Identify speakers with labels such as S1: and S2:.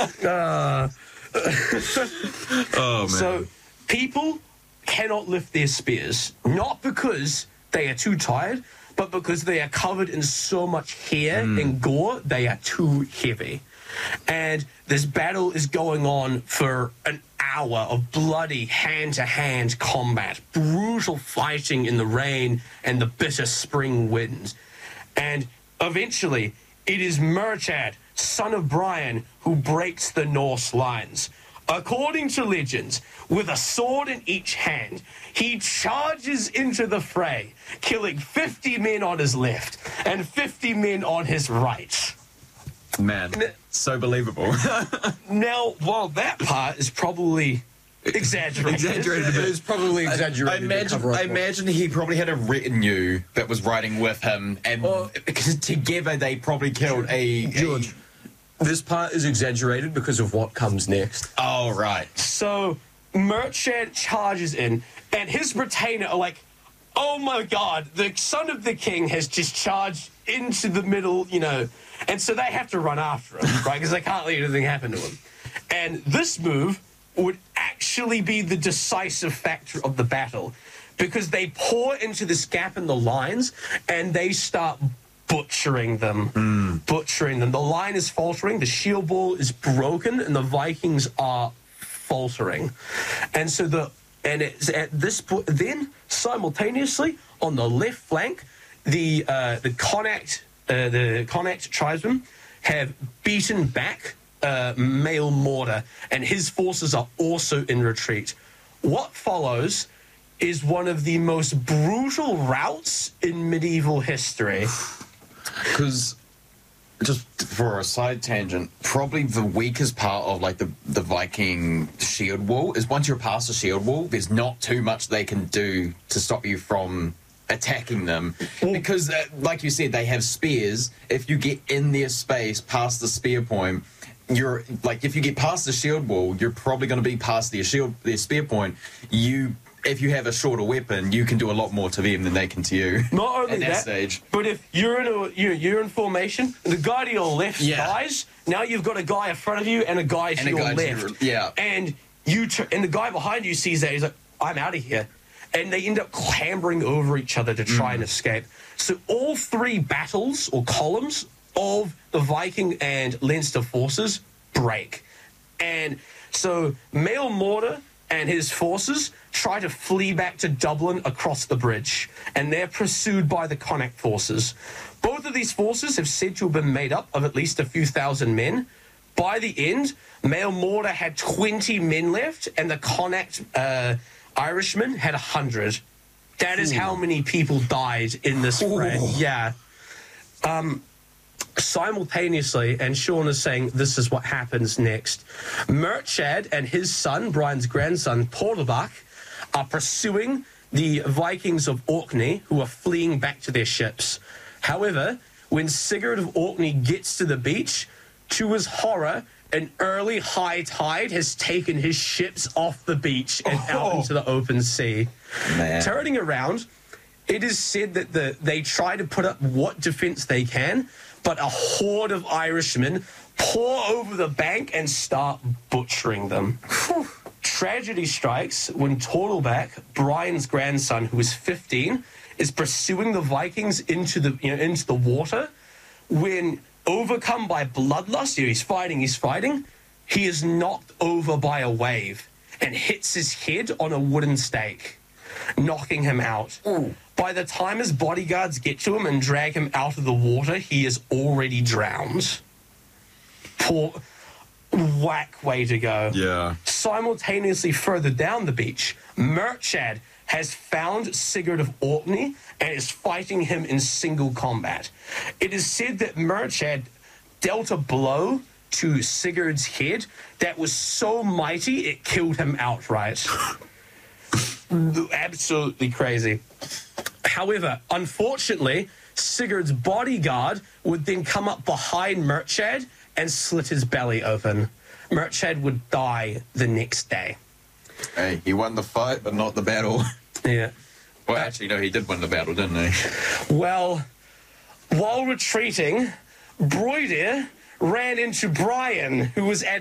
S1: Oh, man.
S2: So people cannot lift their spears, not because they are too tired, but because they are covered in so much hair and gore, they are too heavy. And this battle is going on for an hour of bloody hand-to-hand combat, brutal fighting in the rain and the bitter spring winds. And eventually, it is Murchad, son of Brian, who breaks the Norse lines. According to legends, with a sword in each hand, he charges into the fray, killing 50 men on his left and 50 men on his right.
S1: Man, so believable.
S2: Now, while that part is probably exaggerated.
S3: It is probably exaggerated.
S1: I imagine he probably had a retinue that was riding with him, and because together they probably killed
S3: George, this part is exaggerated because of what comes next.
S1: Oh, right.
S2: So Murchad charges in, and his retainer are like, oh my god, the son of the king has just charged into the middle, and so they have to run after him, right? Because they can't let anything happen to him. And this move would actually be the decisive factor of the battle, because they pour into this gap in the lines, and they start butchering them. The line is faltering, the shield wall is broken, and the Vikings are faltering. And so it's at this point, then simultaneously on the left flank, the Connacht tribesmen have beaten back Mael Morda, and his forces are also in retreat. What follows is one of the most brutal routs in medieval history.
S1: Because, just for a side tangent, probably the weakest part of the Viking shield wall is once you're past the shield wall, there's not too much they can do to stop you from attacking them. Because, like you said, they have spears. If you get in their space past the spear point, if you get past the shield wall, you're probably going to be past their spear point. If you have a shorter weapon, you can do a lot more to them than they can to you.
S2: Not only
S1: at that stage,
S2: but if you're in formation, the guy to your left dies. Now you've got a guy in front of you and a guy to your left. And and the guy behind you sees that, he's like, I'm out of here. And they end up clambering over each other to try and escape. So all three battles or columns of the Viking and Leinster forces break. And so Mael Morda and his forces try to flee back to Dublin across the bridge, and they're pursued by the Connacht forces. Both of these forces have said to have been made up of at least a few thousand men. By the end, Mael Morda had 20 men left, and the Connacht Irishmen had 100. That is how many people died in this fray. Yeah. Simultaneously, and Sean is saying this is what happens next, Murchad and his son, Brian's grandson, Portabach, are pursuing the Vikings of Orkney, who are fleeing back to their ships. However, when Sigurd of Orkney gets to the beach, to his horror, an early high tide has taken his ships off the beach and out into the open sea.
S1: Man.
S2: Turning around, it is said that they try to put up what defense they can, but a horde of Irishmen pour over the bank and start butchering them. Tragedy strikes when Tordelbach, Brian's grandson, who is 15, is pursuing the Vikings into the water. When overcome by bloodlust, he's fighting, he is knocked over by a wave and hits his head on a wooden stake, knocking him out. By the time his bodyguards get to him and drag him out of the water, he is already drowned. Poor whack way to go.
S1: Yeah.
S2: Simultaneously further down the beach, Murchad has found Sigurd of Orkney and is fighting him in single combat. It is said that Murchad dealt a blow to Sigurd's head that was so mighty it killed him outright. Absolutely crazy. However, unfortunately, Sigurd's bodyguard would then come up behind Murchad and slit his belly open. Murchad would die the next day.
S1: Hey, he won the fight, but not the battle.
S2: Yeah.
S1: Well, actually, no, he did win the battle, didn't he?
S2: Well, while retreating, Broidir ran into Brian, who was at